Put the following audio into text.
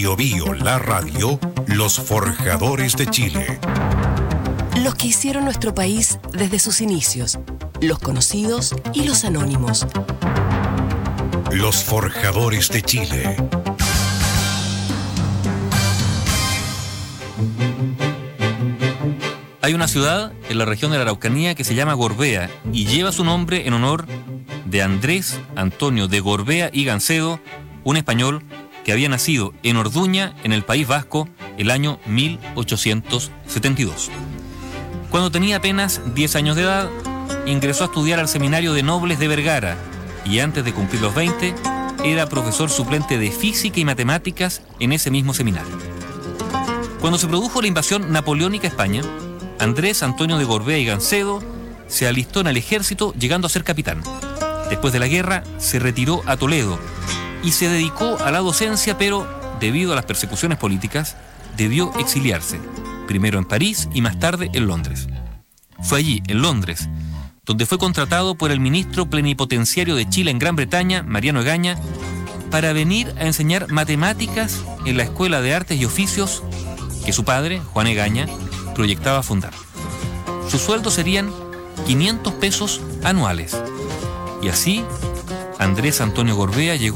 Bio Bio, la radio, los forjadores de Chile. Los que hicieron nuestro país desde sus inicios, los conocidos y los anónimos. Los forjadores de Chile. Hay una ciudad en la región de la Araucanía que se llama Gorbea y lleva su nombre en honor de Andrés Antonio de Gorbea y Gancedo, un español que había nacido en Orduña, en el País Vasco, el año 1872. Cuando tenía apenas 10 años de edad, ingresó a estudiar al Seminario de Nobles de Vergara y antes de cumplir los 20, era profesor suplente de física y matemáticas en ese mismo seminario. Cuando se produjo la invasión napoleónica a España, Andrés Antonio de Gorbea y Gancedo se alistó en el ejército, llegando a ser capitán. Después de la guerra, se retiró a Toledo y se dedicó a la docencia, pero debido a las persecuciones políticas, debió exiliarse, primero en París y más tarde en Londres. Fue allí, en Londres, donde fue contratado por el ministro plenipotenciario de Chile en Gran Bretaña, Mariano Egaña, para venir a enseñar matemáticas en la Escuela de Artes y Oficios que su padre, Juan Egaña, proyectaba fundar. Su sueldo serían 500 pesos anuales. Y así, Andrés Antonio Gorbea llegó